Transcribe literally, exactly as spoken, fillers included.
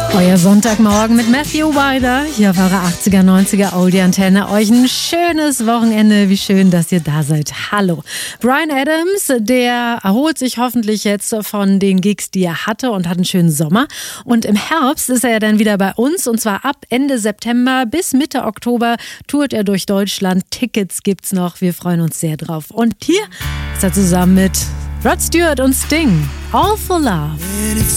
Euer Sonntagmorgen mit Matthew Wilder hier auf eurer achtziger, neunziger Oldie Antenne. Euch ein schönes Wochenende. Wie schön, dass ihr da seid. Hallo. Bryan Adams, der erholt sich hoffentlich jetzt von den Gigs, die er hatte und hat einen schönen Sommer. Und im Herbst ist er ja dann wieder bei uns und zwar ab Ende September bis Mitte Oktober tourt er durch Deutschland. Tickets gibt's noch. Wir freuen uns sehr drauf. Und hier ist er zusammen mit Rod Stewart und Sting. All for Love.